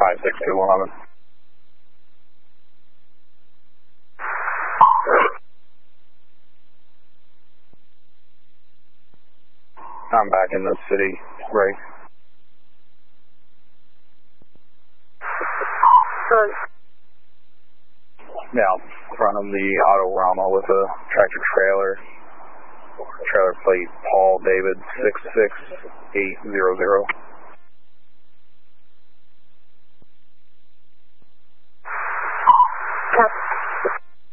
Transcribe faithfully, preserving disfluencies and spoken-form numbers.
five six two one one. I'm back in the city, Ray. Good. Now, in front of the Autorama with a tractor trailer. Trailer plate Paul David six six eight zero zero.